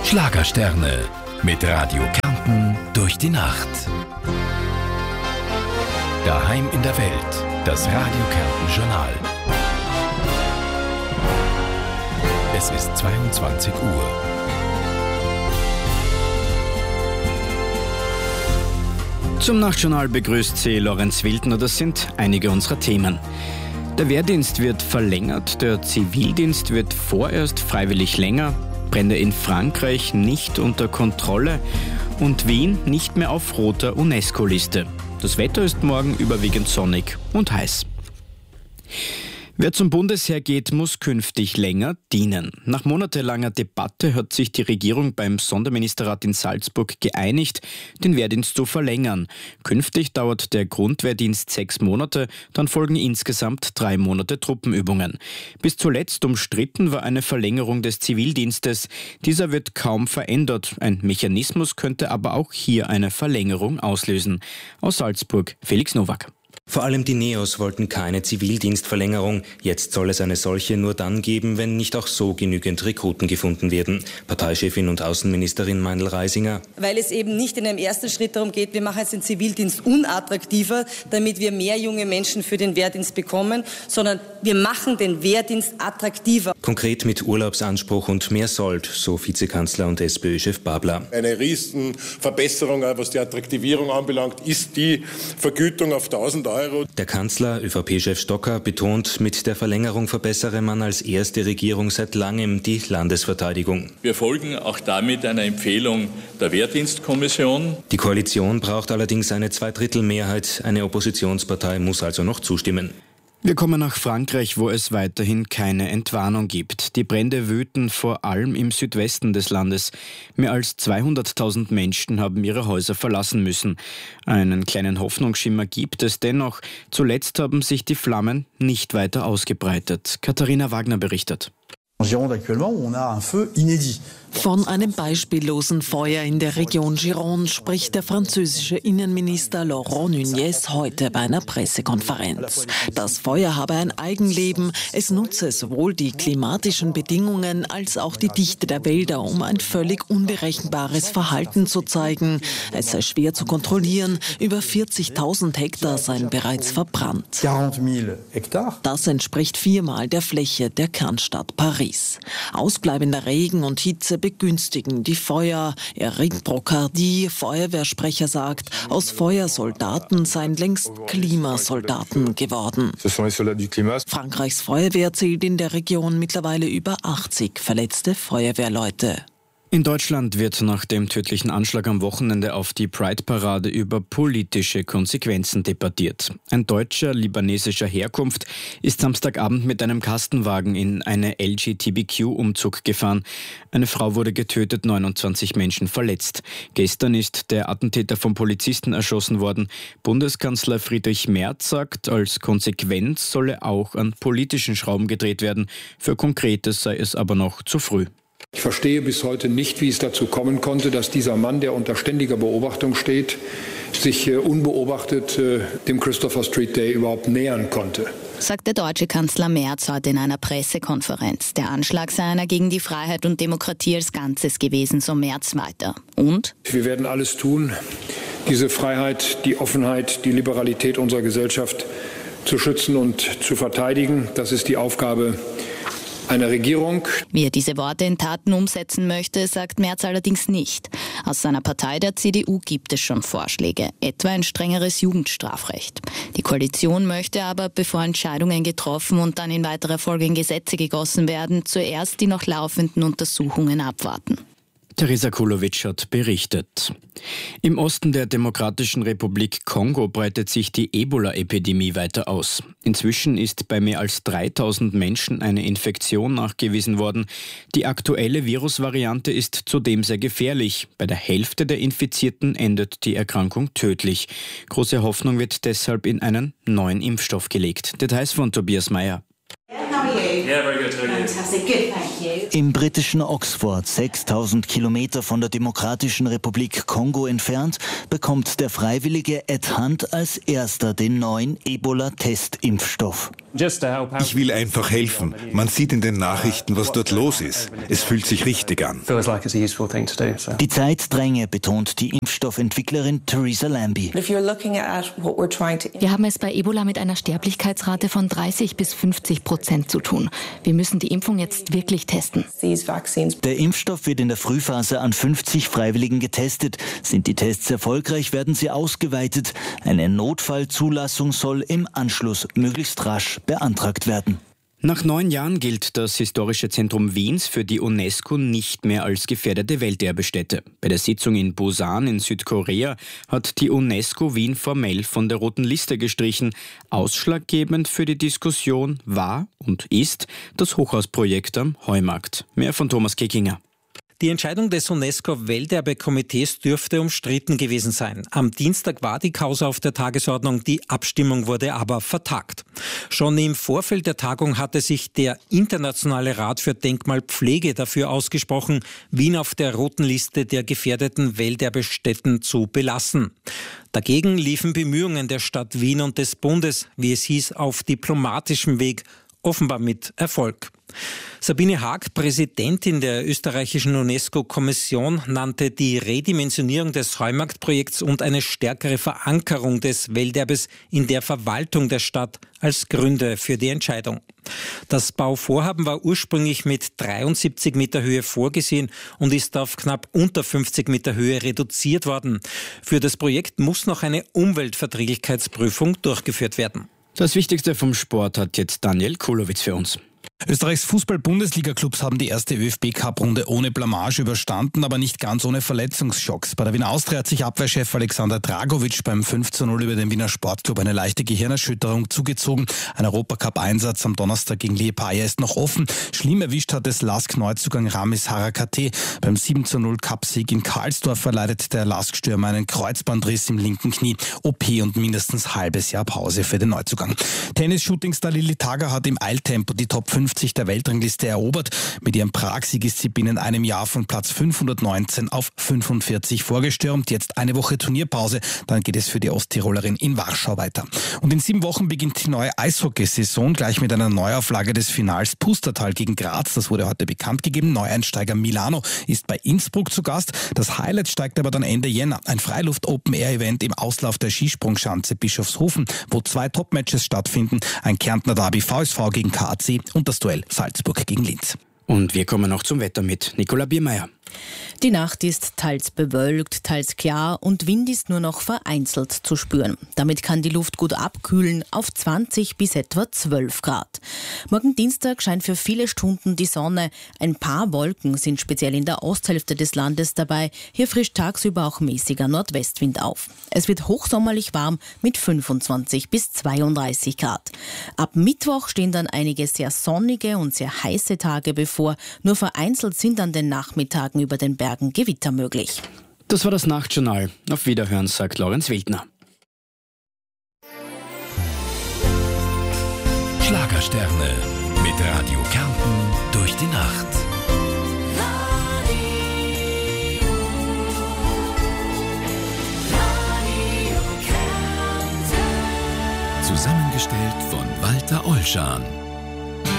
Schlagersterne mit Radio Kärnten durch die Nacht. Daheim in der Welt, das Radio Kärnten Journal. Es ist 22 Uhr. Zum Nachtjournal begrüßt Sie Lorenz Wildner. Das sind einige unserer Themen. Der Wehrdienst wird verlängert, der Zivildienst wird vorerst freiwillig länger, Brände in Frankreich nicht unter Kontrolle und Wien nicht mehr auf roter UNESCO-Liste. Das Wetter ist morgen überwiegend sonnig und heiß. Wer zum Bundesheer geht, muss künftig länger dienen. Nach monatelanger Debatte hat sich die Regierung beim Sonderministerrat in Salzburg geeinigt, den Wehrdienst zu verlängern. Künftig dauert der Grundwehrdienst 6 Monate, dann folgen insgesamt 3 Monate Truppenübungen. Bis zuletzt umstritten war eine Verlängerung des Zivildienstes. Dieser wird kaum verändert. Ein Mechanismus könnte aber auch hier eine Verlängerung auslösen. Aus Salzburg, Felix Nowak. Vor allem die Neos wollten keine Zivildienstverlängerung. Jetzt soll es eine solche nur dann geben, wenn nicht auch so genügend Rekruten gefunden werden. Parteichefin und Außenministerin Meindl Reisinger. Weil es eben nicht in einem ersten Schritt darum geht, wir machen jetzt den Zivildienst unattraktiver, damit wir mehr junge Menschen für den Wehrdienst bekommen, sondern wir machen den Wehrdienst attraktiver. Konkret mit Urlaubsanspruch und mehr Sold, so Vizekanzler und SPÖ-Chef Babler. Eine Riesenverbesserung, was die Attraktivierung anbelangt, ist die Vergütung auf 1.000 €. Der Kanzler, ÖVP-Chef Stocker, betont, mit der Verlängerung verbessere man als erste Regierung seit langem die Landesverteidigung. Wir folgen auch damit einer Empfehlung der Wehrdienstkommission. Die Koalition braucht allerdings eine 2/3 Eine Oppositionspartei muss also noch zustimmen. Wir kommen nach Frankreich, wo es weiterhin keine Entwarnung gibt. Die Brände wüten vor allem im Südwesten des Landes. Mehr als 200.000 Menschen haben ihre Häuser verlassen müssen. Einen kleinen Hoffnungsschimmer gibt es dennoch. Zuletzt haben sich die Flammen nicht weiter ausgebreitet. Katharina Wagner berichtet. Von einem beispiellosen Feuer in der Region Gironde spricht der französische Innenminister Laurent Nunez heute bei einer Pressekonferenz. Das Feuer habe ein Eigenleben, es nutze sowohl die klimatischen Bedingungen als auch die Dichte der Wälder, um ein völlig unberechenbares Verhalten zu zeigen. Es sei schwer zu kontrollieren, über 40.000 Hektar seien bereits verbrannt. Das entspricht 4-mal der Fläche der Kernstadt Paris. Ausbleibender Regen und Hitze begünstigen die Feuer. Eric Brocardi, Feuerwehrsprecher, sagt, aus Feuersoldaten seien längst Klimasoldaten geworden. Frankreichs Feuerwehr zählt in der Region mittlerweile über 80 verletzte Feuerwehrleute. In Deutschland wird nach dem tödlichen Anschlag am Wochenende auf die Pride-Parade über politische Konsequenzen debattiert. Ein Deutscher libanesischer Herkunft ist Samstagabend mit einem Kastenwagen in eine LGBTQ-Umzug gefahren. Eine Frau wurde getötet, 29 Menschen verletzt. Gestern ist der Attentäter vom Polizisten erschossen worden. Bundeskanzler Friedrich Merz sagt, als Konsequenz solle auch an politischen Schrauben gedreht werden. Für Konkretes sei es aber noch zu früh. Ich verstehe bis heute nicht, wie es dazu kommen konnte, dass dieser Mann, der unter ständiger Beobachtung steht, sich unbeobachtet dem Christopher Street Day überhaupt nähern konnte. Sagt der deutsche Kanzler Merz heute in einer Pressekonferenz. Der Anschlag sei einer gegen die Freiheit und Demokratie als Ganzes gewesen, so Merz weiter. Und? Wir werden alles tun, diese Freiheit, die Offenheit, die Liberalität unserer Gesellschaft zu schützen und zu verteidigen. Das ist die Aufgabe einer Regierung. Wie er diese Worte in Taten umsetzen möchte, sagt Merz allerdings nicht. Aus seiner Partei, der CDU, gibt es schon Vorschläge, etwa ein strengeres Jugendstrafrecht. Die Koalition möchte aber, bevor Entscheidungen getroffen und dann in weiterer Folge in Gesetze gegossen werden, zuerst die noch laufenden Untersuchungen abwarten. Teresa Kulovic hat berichtet. Im Osten der Demokratischen Republik Kongo breitet sich die Ebola-Epidemie weiter aus. Inzwischen ist bei mehr als 3.000 Menschen eine Infektion nachgewiesen worden. Die aktuelle Virusvariante ist zudem sehr gefährlich. Bei der Hälfte der Infizierten endet die Erkrankung tödlich. Große Hoffnung wird deshalb in einen neuen Impfstoff gelegt. Details von Tobias Meyer. Yeah, very good. Im britischen Oxford, 6000 Kilometer von der Demokratischen Republik Kongo entfernt, bekommt der Freiwillige Ed Hunt als erster den neuen Ebola-Testimpfstoff. Ich will einfach helfen. Man sieht in den Nachrichten, was dort los ist. Es fühlt sich richtig an. Die Zeit dränge, betont die Impfstoffentwicklerin Theresa Lambie. Wir haben es bei Ebola mit einer Sterblichkeitsrate von 30-50% zu tun. Wir müssen die Impfung jetzt wirklich testen. Der Impfstoff wird in der Frühphase an 50 Freiwilligen getestet. Sind die Tests erfolgreich, werden sie ausgeweitet. Eine Notfallzulassung soll im Anschluss möglichst rasch beantragt werden. Nach 9 Jahren gilt das Historische Zentrum Wiens für die UNESCO nicht mehr als gefährdete Welterbestätte. Bei der Sitzung in Busan in Südkorea hat die UNESCO Wien formell von der roten Liste gestrichen. Ausschlaggebend für die Diskussion war und ist das Hochhausprojekt am Heumarkt. Mehr von Thomas Kekinger. Die Entscheidung des UNESCO-Welterbekomitees dürfte umstritten gewesen sein. Am Dienstag war die Causa auf der Tagesordnung, die Abstimmung wurde aber vertagt. Schon im Vorfeld der Tagung hatte sich der Internationale Rat für Denkmalpflege dafür ausgesprochen, Wien auf der roten Liste der gefährdeten Welterbestätten zu belassen. Dagegen liefen Bemühungen der Stadt Wien und des Bundes, wie es hieß, auf diplomatischem Weg, offenbar mit Erfolg. Sabine Haag, Präsidentin der österreichischen UNESCO-Kommission, nannte die Redimensionierung des Heumarktprojekts und eine stärkere Verankerung des Welterbes in der Verwaltung der Stadt als Gründe für die Entscheidung. Das Bauvorhaben war ursprünglich mit 73 Meter Höhe vorgesehen und ist auf knapp unter 50 Meter Höhe reduziert worden. Für das Projekt muss noch eine Umweltverträglichkeitsprüfung durchgeführt werden. Das Wichtigste vom Sport hat jetzt Daniel Kulowitz für uns. Österreichs Fußball-Bundesliga-Clubs haben die erste ÖFB-Cup-Runde ohne Blamage überstanden, aber nicht ganz ohne Verletzungsschocks. Bei der Wiener Austria hat sich Abwehrchef Alexander Dragovic beim 5:0 über den Wiener Sportclub eine leichte Gehirnerschütterung zugezogen. Ein Europacup-Einsatz am Donnerstag gegen Liepaja ist noch offen. Schlimm erwischt hat es LASK-Neuzugang Ramis Harakate. Beim 7:0 Cup-Sieg in Karlsdorf verleidet der LASK-Stürmer einen Kreuzbandriss im linken Knie. OP und mindestens halbes Jahr Pause für den Neuzugang. Tennis-Shootingstar Lili Tager hat im Eiltempo die Top 50 der Weltrangliste erobert. Mit ihrem Prag-Sieg ist sie binnen einem Jahr von Platz 519 auf 45 vorgestürmt. Jetzt eine Woche Turnierpause, dann geht es für die Osttirolerin in Warschau weiter. Und in 7 Wochen beginnt die neue Eishockeysaison, gleich mit einer Neuauflage des Finals Pustertal gegen Graz. Das wurde heute bekannt gegeben. Neueinsteiger Milano ist bei Innsbruck zu Gast. Das Highlight steigt aber dann Ende Jänner. Ein Freiluft-Open-Air-Event im Auslauf der Skisprungschanze Bischofshofen, wo 2 Top-Matches stattfinden. Ein Kärntner Derby VSV gegen KAC und das Duell Salzburg gegen Linz. Und wir kommen noch zum Wetter mit Nicola Biermeier. Die Nacht ist teils bewölkt, teils klar und Wind ist nur noch vereinzelt zu spüren. Damit kann die Luft gut abkühlen auf 20 bis etwa 12 Grad. Morgen Dienstag scheint für viele Stunden die Sonne. Ein paar Wolken sind speziell in der Osthälfte des Landes dabei. Hier frischt tagsüber auch mäßiger Nordwestwind auf. Es wird hochsommerlich warm mit 25 bis 32 Grad. Ab Mittwoch stehen dann einige sehr sonnige und sehr heiße Tage bevor. Nur vereinzelt sind an den Nachmittagen über den Bergen Gewitter möglich. Das war das Nachtjournal. Auf Wiederhören, sagt Lorenz Wildner. Schlagersterne mit Radio Kärnten durch die Nacht. Zusammengestellt von Walter Olschan.